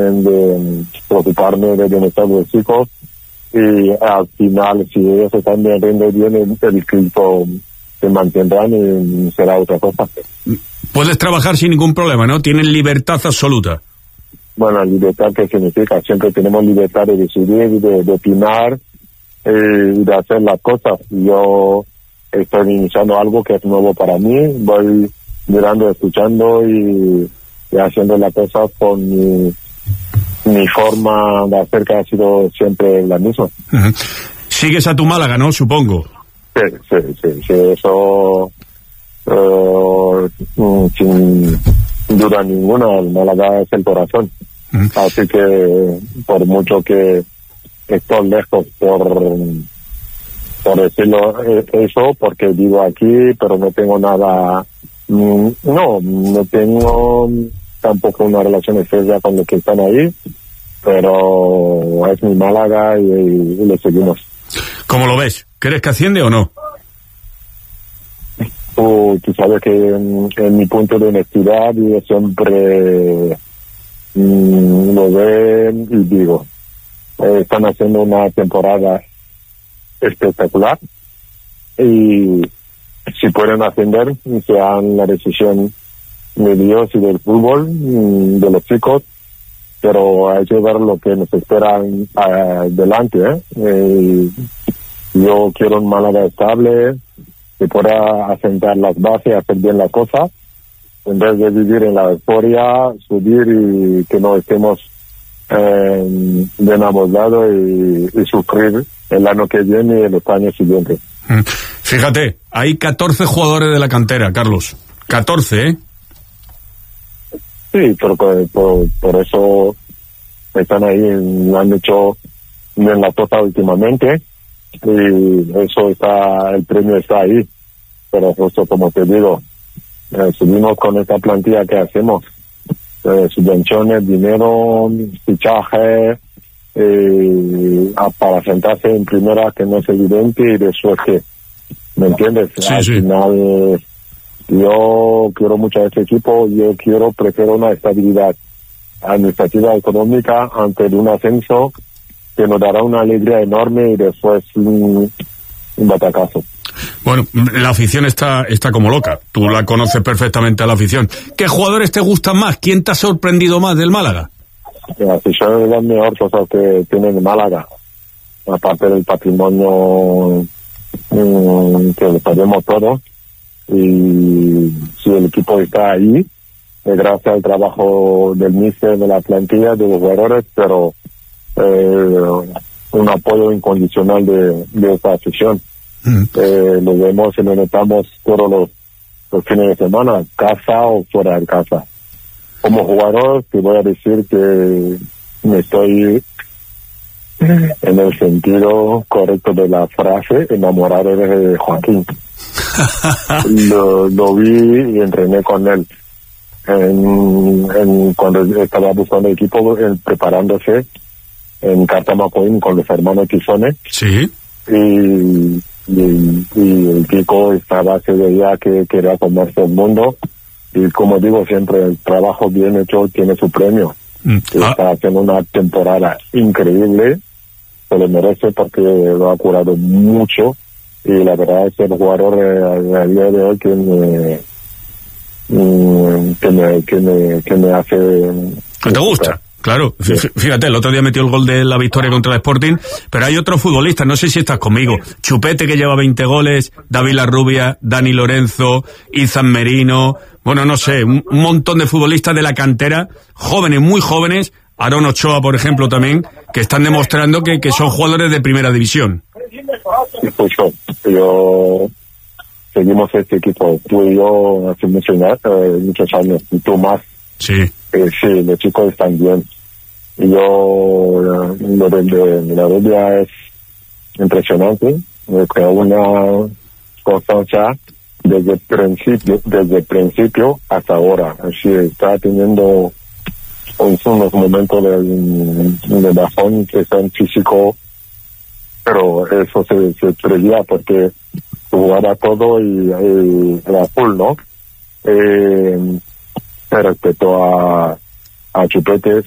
de preocuparme del bienestar de los chicos, y al final, si ellos están viendo bien, el equipo se mantendrán y será otra cosa. Puedes trabajar sin ningún problema, ¿no? Tienen libertad absoluta. Bueno, libertad, ¿qué significa? Siempre tenemos libertad de decidir, de opinar y de hacer las cosas. Yo estoy iniciando algo que es nuevo para mí, voy mirando, escuchando y haciendo las cosas con mi forma de hacer, que ha sido siempre la misma. Uh-huh. Sigues a tu Málaga, ¿no? Supongo. Sí, eso sin duda ninguna, el Málaga es el corazón. Así que por mucho que estoy lejos por decirlo eso, porque vivo aquí, pero no tengo nada, no tengo tampoco una relación estrecha con los que están ahí, pero es mi Málaga y le seguimos. ¿Cómo lo ves? ¿Crees que asciende o no? Tú sabes que en mi punto de honestidad yo siempre lo veo y digo, están haciendo una temporada espectacular y si pueden ascender, sea la decisión de Dios y del fútbol, de los chicos, pero hay que ver lo que nos espera adelante. Yo quiero un Málaga estable, que pueda asentar las bases, hacer bien las cosas, en vez de vivir en la euforia, subir y que no estemos de enamorados y sufrir el año que viene y los años siguientes. Fíjate, hay 14 jugadores de la cantera, Carlos. 14, ¿eh? Sí, pero por eso están ahí, han hecho bien la cosa últimamente y eso el premio está ahí. Pero justo como te digo, subimos con esta plantilla que hacemos, subvenciones, dinero, fichaje, para sentarse en primera, que no es evidente, y después que, ¿me entiendes? Sí, al final, yo quiero mucho a este equipo, prefiero una estabilidad administrativa, económica, antes de un ascenso que nos dará una alegría enorme y después un batacazo. Bueno, la afición está como loca. Tú la conoces perfectamente a la afición. ¿Qué jugadores te gustan más? ¿Quién te ha sorprendido más del Málaga? La afición es la mejor cosa que tiene el Málaga, aparte del patrimonio que lo sabemos todos. Y si el equipo está ahí, es gracias al trabajo del míster, de la plantilla, de los jugadores, pero un apoyo incondicional de esta afición. Lo vemos y lo notamos todos los fines de semana, casa o fuera de casa. Como jugador, te voy a decir que me estoy, en el sentido correcto de la frase, enamorado de Joaquín. Lo vi y entrené con él cuando estaba buscando equipo, preparándose en Cartamacoín con los hermanos Tizones. Sí. Y el Kiko estaba, se veía que quería comerse el mundo, y como digo siempre, el trabajo bien hecho tiene su premio. Está haciendo una temporada increíble, se lo merece porque lo ha curado mucho, y la verdad es que el jugador a día de hoy que me hace... ¿Te gusta? Claro, sí. Fíjate, el otro día metió el gol de la victoria contra el Sporting, pero hay otros futbolistas, no sé si estás conmigo, Chupete, que lleva 20 goles, David Larrubia, Dani Lorenzo, Izan Merino, bueno, no sé, un montón de futbolistas de la cantera, jóvenes, muy jóvenes, Aaron Ochoa, por ejemplo, también, que están demostrando que son jugadores de primera división. Yo seguimos este equipo, tú y yo hace muchos años, y tú más. Sí. Sí, los chicos están bien. Lo de la rubia es impresionante, que una constancia desde el principio hasta ahora. Así está teniendo unos momentos de bajón que son físicos, pero eso se preveía porque jugaba todo y era full, ¿no? Respecto a Chupete,